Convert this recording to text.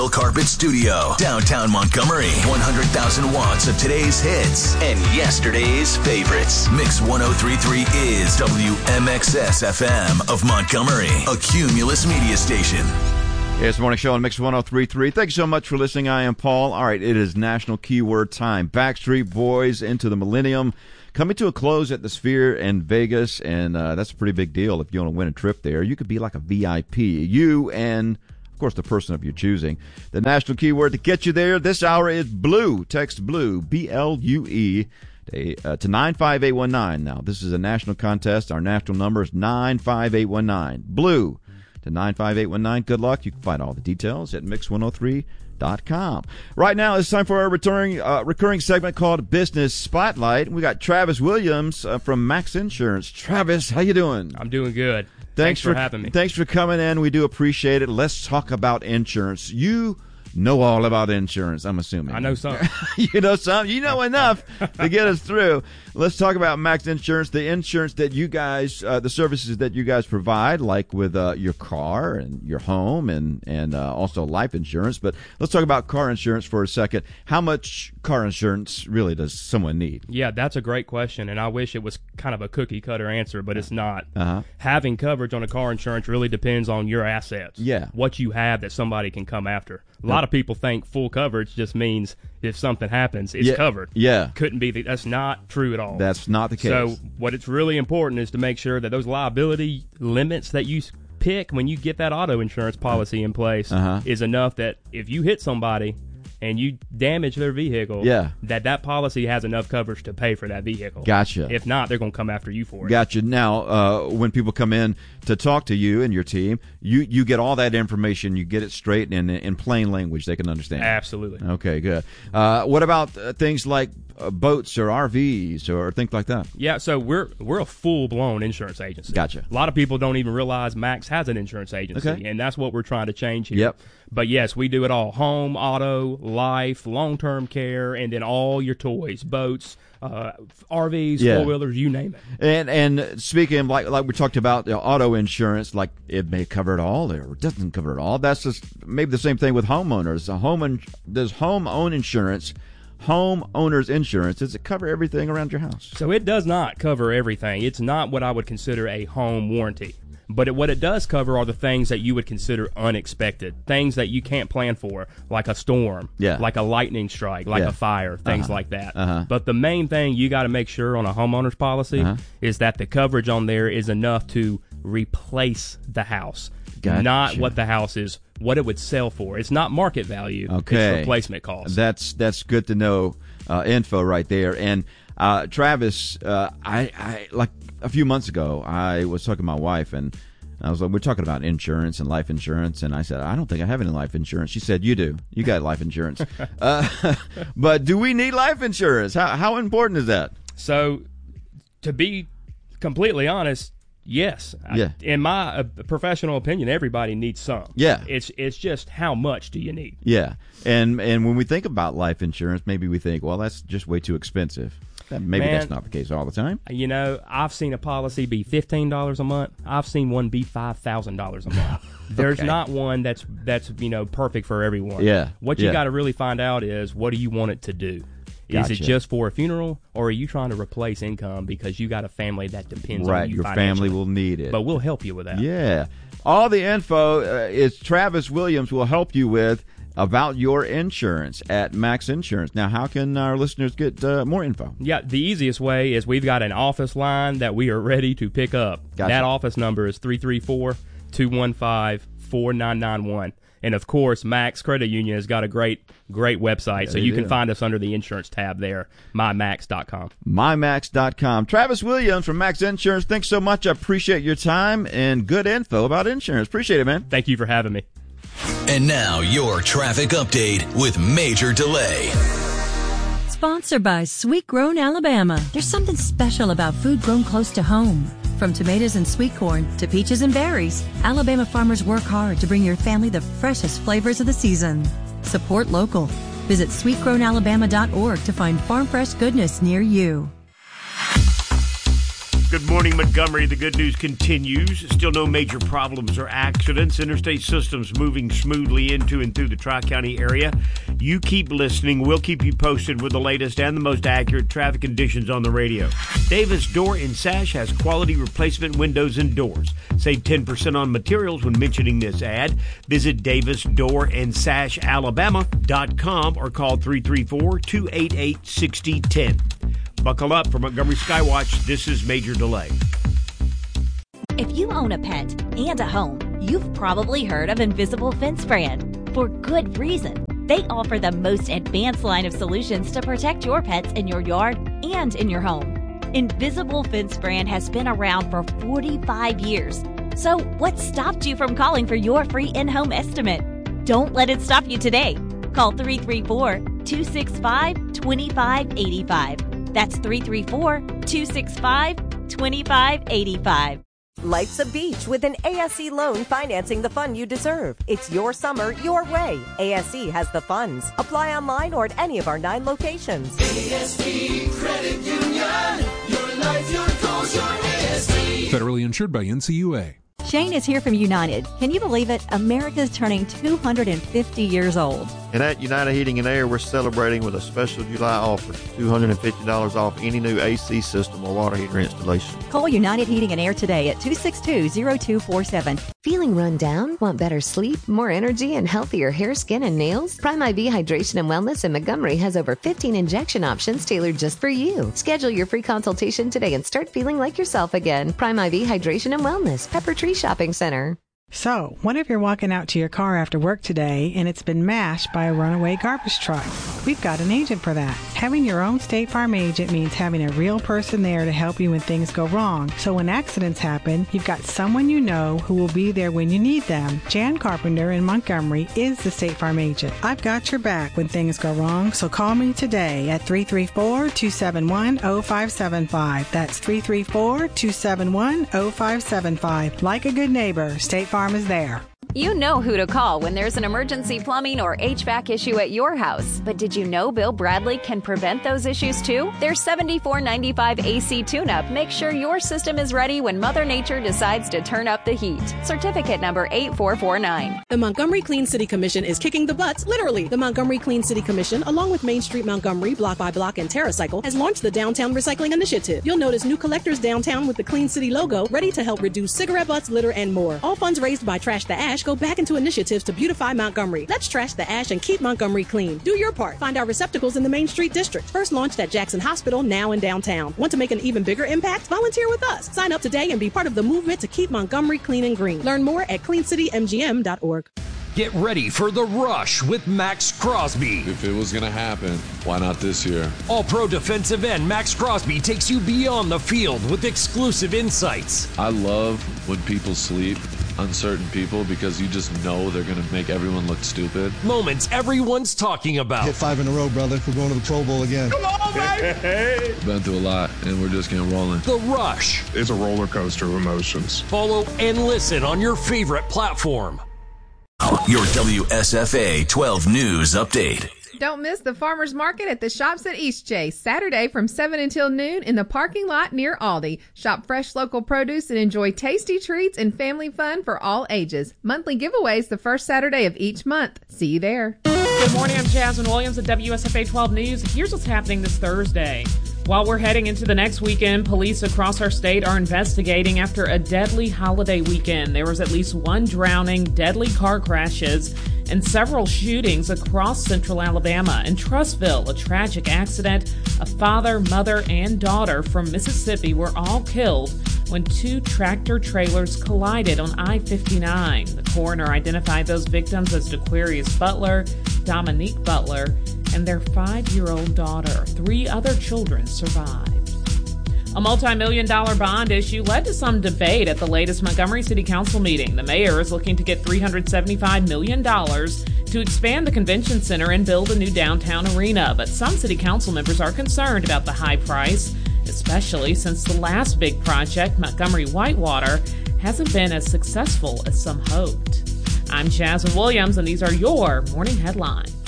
Carpet Studio, downtown Montgomery. 100,000 watts of today's hits and yesterday's favorites. Mix 103.3 is WMXS FM of Montgomery, a Cumulus media station. It's the morning show on Mix 103.3. Thank you so much for listening. I am Paul. All right, it is National Keyword Time. Backstreet Boys, Into the Millennium, coming to a close at the Sphere in Vegas, and that's a pretty big deal if you want to win a trip there. You could be like a VIP. You and, of course, the person of your choosing. The national keyword to get you there this hour is BLUE. Text BLUE, B-L-U-E, to 95819. Now, this is a national contest. Our national number is 95819. BLUE to 95819. Good luck. You can find all the details at Mix103.com. Right now, it's time for our recurring segment called Business Spotlight. We got Travis Williams from Max Insurance. Travis, how you doing? I'm doing good. Thanks for having me. Thanks for coming in. We do appreciate it. Let's talk about insurance. You know all about insurance, I'm assuming. I know some. You know some. You know enough to get us through. Let's talk about Max Insurance, the insurance that you guys, the services that you guys provide, like with your car and your home and also life insurance. But let's talk about car insurance for a second. How much car insurance really does someone need? Yeah, that's a great question, and I wish it was kind of a cookie-cutter answer, but it's not. Having coverage on a car insurance really depends on your assets. Yeah. What you have that somebody can come after. A lot of people think full coverage just means if something happens, it's covered. Yeah. Couldn't be. That's not true at all. That's not the case. So what it's really important is to make sure that those liability limits that you pick when you get that auto insurance policy in place is enough that if you hit somebody and you damage their vehicle, that policy has enough coverage to pay for that vehicle. Gotcha. If not, they're going to come after you for it. Gotcha. Now, when people come in to talk to you and your team, you get all that information, you get it straight and in plain language they can understand. Absolutely. Okay, good. What about things like boats or RVs or things like that? Yeah, so we're a full-blown insurance agency. Gotcha. A lot of people don't even realize Max has an insurance agency, and that's what we're trying to change here. Yep. But yes, we do it all: home, auto, life, long-term care, and then all your toys, boats, RVs, four-wheelers, you name it. And speaking of, like we talked about auto insurance, like it may cover it all or it doesn't cover it all. That's just maybe the same thing with homeowners. Does homeowner's insurance, does it cover everything around your house? So it does not cover everything. It's not what I would consider a home warranty. But what it does cover are the things that you would consider unexpected, things that you can't plan for, like a storm, like a lightning strike, like a fire, things like that. But the main thing you got to make sure on a homeowner's policy is that the coverage on there is enough to replace the house, not what the house is, what it would sell for. It's not market value. It's replacement cost. That's good to know info right there. And Travis, I like a few months ago, I was talking to my wife, and I was like, we're talking about insurance and life insurance, and I said, I don't think I have any life insurance. She said, you do. You got life insurance. But do we need life insurance? How important is that? So, to be completely honest, yes. In my professional opinion, everybody needs some. Yeah. It's just how much do you need? Yeah. And when we think about life insurance, maybe we think, well, that's just way too expensive. Maybe that's not the case all the time. You know, I've seen a policy be $15 a month. I've seen one be $5,000 a month. There's not one that's perfect for everyone. Yeah. What you got to really find out is, what do you want it to do? Gotcha. Is it just for a funeral, or are you trying to replace income because you got a family that depends on you your financially? Family will need it. But we'll help you with that. Yeah. All the info is Travis Williams will help you with about your insurance at Max Insurance. Now, how can our listeners get more info? Yeah, the easiest way is we've got an office line that we are ready to pick up. Gotcha. That office number is 334-215-4991. And, of course, Max Credit Union has got a great website, so you can find us under the insurance tab there, mymax.com. mymax.com. Travis Williams from Max Insurance, thanks so much. I appreciate your time and good info about insurance. Appreciate it, man. Thank you for having me. And now your traffic update with Major Delay. Sponsored by Sweet Grown Alabama. There's something special about food grown close to home. From tomatoes and sweet corn to peaches and berries, Alabama farmers work hard to bring your family the freshest flavors of the season. Support local. Visit sweetgrownalabama.org to find farm fresh goodness near you. Good morning, Montgomery. The good news continues. Still no major problems or accidents. Interstate systems moving smoothly into and through the Tri-County area. You keep listening. We'll keep you posted with the latest and the most accurate traffic conditions on the radio. Davis Door and Sash has quality replacement windows and doors. Save 10% on materials when mentioning this ad. Visit DavisDoorAndSashAlabama.com or call 334-288-6010. Buckle up for Montgomery Skywatch. This is Major Delay. If you own a pet and a home, you've probably heard of Invisible Fence Brand. For good reason. They offer the most advanced line of solutions to protect your pets in your yard and in your home. Invisible Fence Brand has been around for 45 years. So what stopped you from calling for your free in-home estimate? Don't let it stop you today. Call 334-265-2585. That's 334-265-2585. Life's a beach with an ASE loan financing the fun you deserve. It's your summer, your way. ASE has the funds. Apply online or at any of our 9 locations. ASE Credit Union. Your life, your goals, your ASE. Federally insured by NCUA. Shane is here from United. Can you believe it? America's turning 250 years old. And at United Heating and Air, we're celebrating with a special July offer, $250 off any new AC system or water heater installation. Call United Heating and Air today at 262-0247. Feeling run down? Want better sleep, more energy, and healthier hair, skin, and nails? Prime IV Hydration and Wellness in Montgomery has over 15 injection options tailored just for you. Schedule your free consultation today and start feeling like yourself again. Prime IV Hydration and Wellness, Pepper Tree Shopping Center. So, what if you're walking out to your car after work today and it's been mashed by a runaway garbage truck? We've got an agent for that. Having your own State Farm agent means having a real person there to help you when things go wrong. So when accidents happen, you've got someone you know who will be there when you need them. Jan Carpenter in Montgomery is the State Farm agent. I've got your back when things go wrong, so call me today at 334-271-0575. That's 334-271-0575. Like a good neighbor, State Farm is there. You know who to call when there's an emergency plumbing or HVAC issue at your house. But did you know Bill Bradley can prevent those issues too? Their $74.95 AC tune-up makes sure your system is ready when Mother Nature decides to turn up the heat. Certificate number 8449. The Montgomery Clean City Commission is kicking the butts, literally. The Montgomery Clean City Commission, along with Main Street Montgomery, Block by Block, and TerraCycle, has launched the Downtown Recycling Initiative. You'll notice new collectors downtown with the Clean City logo, ready to help reduce cigarette butts, litter, and more. All funds raised by Trash the Ash go back into initiatives to beautify Montgomery. Let's trash the ash and keep Montgomery clean. Do your part. Find our receptacles in the Main Street District. First launched at Jackson Hospital, now in downtown. Want to make an even bigger impact? Volunteer with us. Sign up today and be part of the movement to keep Montgomery clean and green. Learn more at cleancitymgm.org. Get ready for The Rush with Max Crosby. If it was going to happen, why not this year? All-Pro defensive end Max Crosby takes you beyond the field with exclusive insights. I love when people sleep, uncertain people, because you just know they're going to make everyone look stupid. Moments everyone's talking about. Hit 5 in a row, brother. We're going to the Pro Bowl again. Come on, baby! Been through a lot, and we're just getting rolling. The Rush. It's a roller coaster of emotions. Follow and listen on your favorite platform. Your WSFA 12 News Update. Don't miss the farmers market at the Shops at Eastchase, Saturday from 7 until noon in the parking lot near Aldi. Shop fresh local produce and enjoy tasty treats and family fun for all ages. Monthly giveaways the first Saturday of each month. See you there. Good morning, I'm Jasmine Williams at WSFA 12 News. Here's what's happening this Thursday. While we're heading into the next weekend, police across our state are investigating after a deadly holiday weekend. There was at least one drowning, deadly car crashes, and several shootings across central Alabama. In Trussville, a tragic accident. A father, mother, and daughter from Mississippi were all killed when 2 tractor trailers collided on I-59. The coroner identified those victims as DeQuarius Butler, Dominique Butler, and their 5-year-old daughter. 3 other children survived. A multi-million-dollar bond issue led to some debate at the latest Montgomery City Council meeting. The mayor is looking to get $375 million to expand the convention center and build a new downtown arena. But some city council members are concerned about the high price, especially since the last big project, Montgomery Whitewater, hasn't been as successful as some hoped. I'm Jasmine Williams, and these are your morning headlines.